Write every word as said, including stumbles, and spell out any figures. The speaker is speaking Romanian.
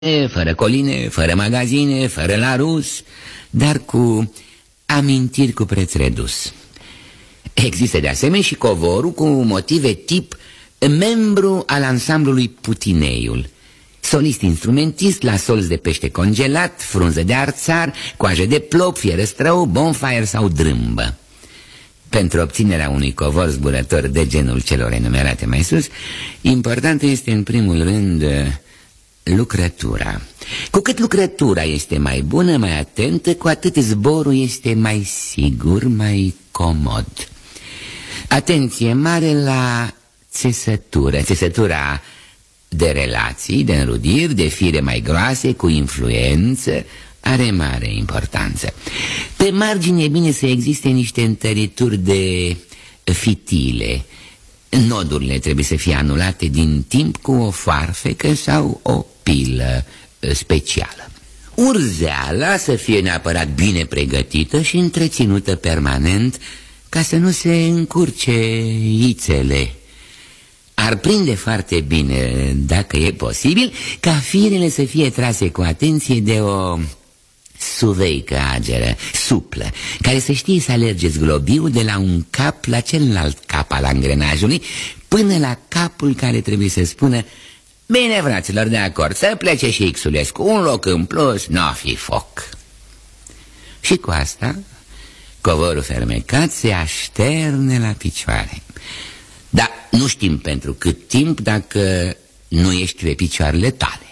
fără coline, fără magazine, fără la rus, dar cu amintiri cu preț redus. Există de asemenea și covorul cu motive tip membru al ansamblului Putineiul, solist instrumentist la solzi de pește congelat, frunză de arțar, coajă de plop, fierăstrău, bonfire sau drâmbă. Pentru obținerea unui covor zburător de genul celor enumerate mai sus, importantă este în primul rând lucrătura. Cu cât lucrătura este mai bună, mai atentă, cu atât zborul este mai sigur, mai comod. Atenție mare la țesătură, țesătura de relații, de înrudiri, de fire mai groase, cu influență, are mare importanță. Pe margine e bine să existe niște întărituri de fitile. Nodurile trebuie să fie anulate din timp cu o farfecă sau o pilă specială. Urzeala să fie neapărat bine pregătită și întreținută permanent, ca să nu se încurce ițele. Ar prinde foarte bine, dacă e posibil, ca firele să fie trase cu atenție de o suveică ageră, suplă, care să știe să alerge zglobiu de la un cap la celălalt cap al angrenajului, până la capul care trebuie să spună: bine, fraților, de acord, să plece și Xulescu, un loc în plus, n-o fi foc. Și cu asta covorul fermecat se așterne la picioare. Dar nu știm pentru cât timp, dacă nu ești pe picioarele tale.